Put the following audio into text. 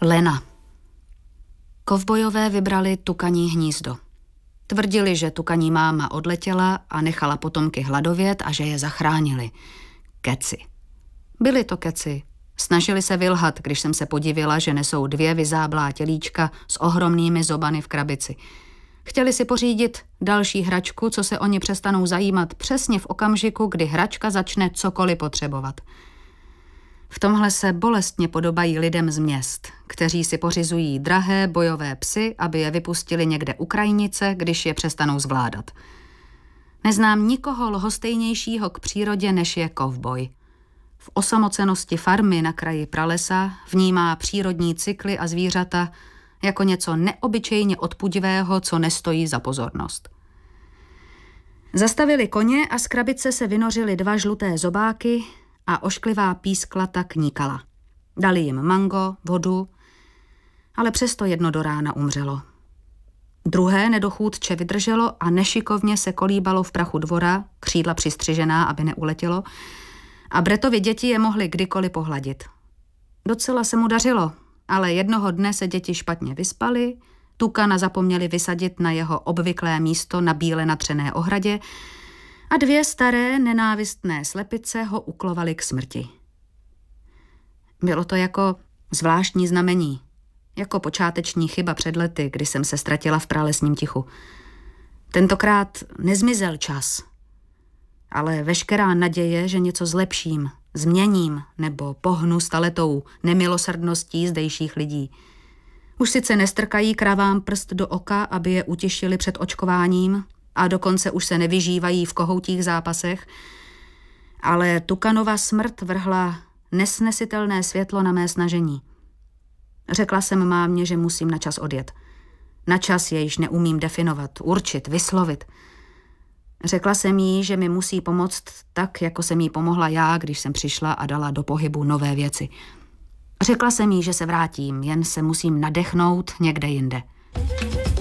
Lena. Kovbojové vybrali tukaní hnízdo. Tvrdili, že tukaní máma odletěla a nechala potomky hladovět a že je zachránili. Keci. Byly to keci. Snažili se vylhat, když jsem se podivila, že nesou 2 vyzáblá tělíčka s ohromnými zobany v krabici. Chtěli si pořídit další hračku, co se oni přestanou zajímat přesně v okamžiku, kdy hračka začne cokoliv potřebovat. V tomhle se bolestně podobají lidem z měst, kteří si pořizují drahé bojové psy, aby je vypustili někde u krajnice, když je přestanou zvládat. Neznám nikoho lhostejnějšího k přírodě, než je kovboj. V osamocenosti farmy na kraji pralesa vnímá přírodní cykly a zvířata jako něco neobyčejně odpudivého, co nestojí za pozornost. Zastavili koně a z krabice se vynořily 2 žluté zobáky a ošklivá písklata kníkala. Dali jim mango, vodu, ale přesto jedno do rána umřelo. Druhé nedochůdče vydrželo a nešikovně se kolíbalo v prachu dvora, křídla přistřižená, aby neuletělo, a Bretovi děti je mohly kdykoliv pohladit. Docela se mu dařilo, ale jednoho dne se děti špatně vyspaly, tukana zapomněli vysadit na jeho obvyklé místo na bíle natřené ohradě a 2 staré nenávistné slepice ho uklovaly k smrti. Bylo to jako zvláštní znamení, jako počáteční chyba před lety, kdy jsem se ztratila v pralesním tichu. Tentokrát nezmizel čas, ale veškerá naděje, že něco zlepším, změním nebo pohnu staletou nemilosrdností zdejších lidí. Už sice nestrkají kravám prst do oka, aby je utišili před očkováním, a dokonce už se nevyžívají v kohoutích zápasech, ale tukanova smrt vrhla nesnesitelné světlo na mé snažení. Řekla jsem mámě, že musím na čas odjet. Na čas je již neumím definovat, určit, vyslovit. Řekla jsem jí, že mi musí pomoct tak, jako jsem jí pomohla já, když jsem přišla a dala do pohybu nové věci. Řekla jsem jí, že se vrátím, jen se musím nadechnout někde jinde.